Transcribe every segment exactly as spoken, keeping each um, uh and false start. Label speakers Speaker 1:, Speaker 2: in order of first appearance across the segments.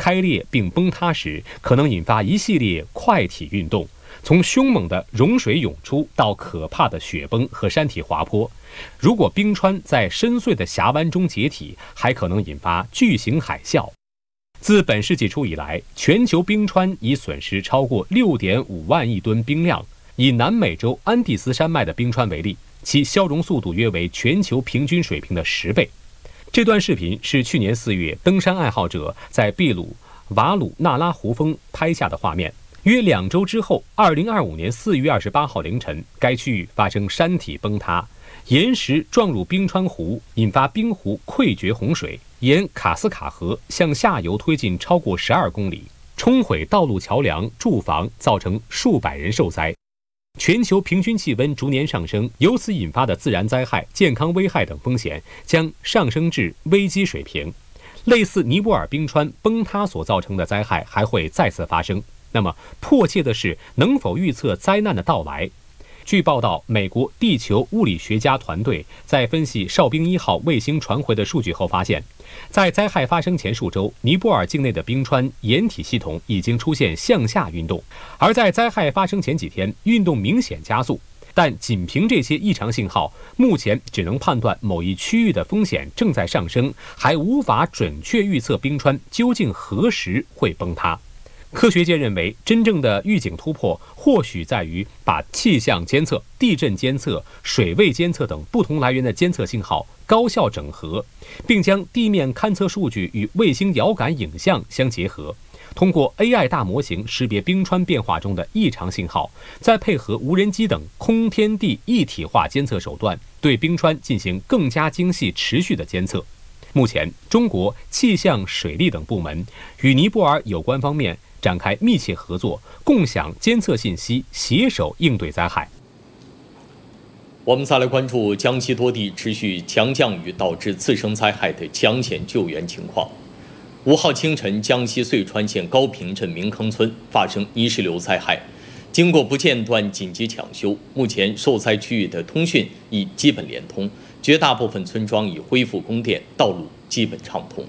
Speaker 1: 开裂并崩塌时，可能引发一系列快体运动，从凶猛的熔水涌出到可怕的雪崩和山体滑坡。如果冰川在深邃的峡湾中解体，还可能引发巨型海啸。自本世纪初以来，全球冰川已损失超过 六点五万亿吨冰量。以南美洲安第斯山脉的冰川为例，其消融速度约为全球平均水平的十倍。这段视频是去年四月登山爱好者在秘鲁瓦鲁纳拉湖峰拍下的画面。约两周之后，二零二五年四月二十八号凌晨，该区域发生山体崩塌，岩石撞入冰川湖，引发冰湖溃决洪水，沿卡斯卡河向下游推进超过十二公里，冲毁道路、桥梁、住房，造成数百人受灾。全球平均气温逐年上升，由此引发的自然灾害、健康危害等风险将上升至危机水平。类似尼泊尔冰川崩塌所造成的灾害还会再次发生。那么，迫切的是能否预测灾难的到来？据报道，美国地球物理学家团队在分析哨兵一号卫星传回的数据后发现，在灾害发生前数周，尼泊尔境内的冰川岩体系统已经出现向下运动，而在灾害发生前几天，运动明显加速。但仅凭这些异常信号，目前只能判断某一区域的风险正在上升，还无法准确预测冰川究竟何时会崩塌。科学界认为，真正的预警突破或许在于把气象监测、地震监测、水位监测等不同来源的监测信号高效整合，并将地面勘测数据与卫星遥感影像相结合，通过 A I 大模型识别冰川变化中的异常信号，再配合无人机等空天地一体化监测手段，对冰川进行更加精细、持续的监测。目前，中国气象、水利等部门与尼泊尔有关方面展开密切合作，共享监测信息，携手应对灾害。
Speaker 2: 我们再来关注江西多地持续强降雨导致次生灾害的抢险救援情况。五号清晨，江西遂川县高坪镇明坑村发生泥石流灾害，经过不间断紧急抢修，目前受灾区域的通讯已基本连通，绝大部分村庄已恢复供电，道路基本畅通。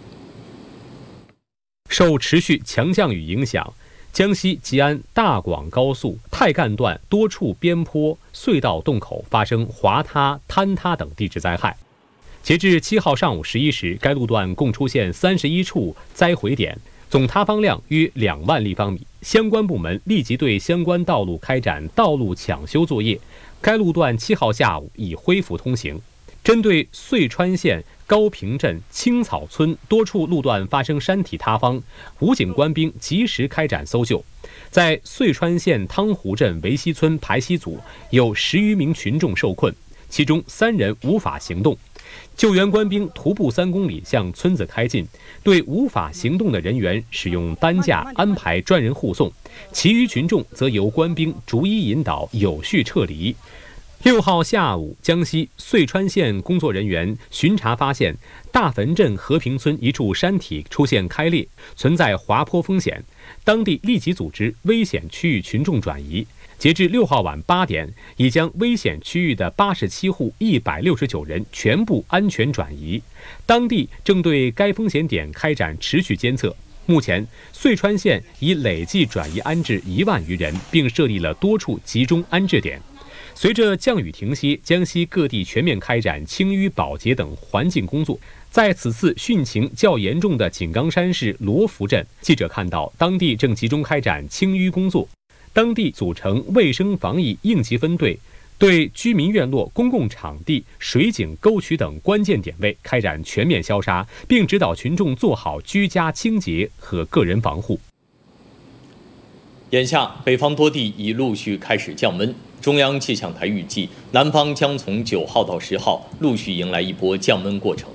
Speaker 1: 受持续强降雨影响，江西吉安大广高速太干段多处边坡、隧道洞口发生滑塌、坍塌等地质灾害。截至七号上午十一时，该路段共出现三十一处灾毁点，总塌方量约两万立方米。相关部门立即对相关道路开展道路抢修作业，该路段七号下午已恢复通行。针对遂川县高坪镇青草村多处路段发生山体塌方，武警官兵及时开展搜救。在遂川县汤湖镇维西村排溪组，有十余名群众受困，其中三人无法行动。救援官兵徒步三公里向村子开进，对无法行动的人员使用担架安排专人护送，其余群众则由官兵逐一引导有序撤离。六号下午，江西遂川县工作人员巡查发现，大坟镇和平村一处山体出现开裂，存在滑坡风险，当地立即组织危险区域群众转移。截至六号晚八点，已将危险区域的八十七户一百六十九人全部安全转移。当地正对该风险点开展持续监测。目前，遂川县已累计转移安置一万余人，并设立了多处集中安置点。随着降雨停歇，江西各地全面开展清淤保洁等环境工作。在此次汛情较严重的井冈山市罗浮镇，记者看到当地正集中开展清淤工作，当地组成卫生防疫应急分队，对居民院落、公共场地、水井、沟渠等关键点位开展全面消杀，并指导群众做好居家清洁和个人防护。
Speaker 2: 眼下，北方多地已陆续开始降温。中央气象台预计，南方将从九号到十号陆续迎来一波降温过程。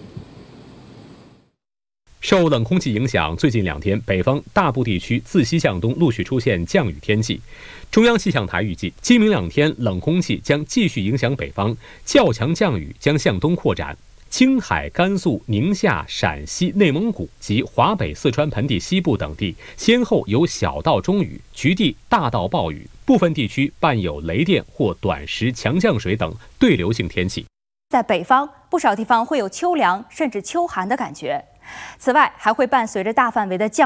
Speaker 1: 受冷空气影响，最近两天北方大部地区自西向东陆续出现降雨天气。中央气象台预计，今明两天冷空气将继续影响北方，较强降雨将向东扩展。青海、甘肃、宁夏、陕西、内蒙古及华北、四川盆地西部等地先后有小到中雨，局地大到暴雨，部分地区伴有雷电或短时强降水等对流性天气。
Speaker 3: 在北方，不少地方会有秋凉甚至秋寒的感觉。此外，还会伴随着大范围的降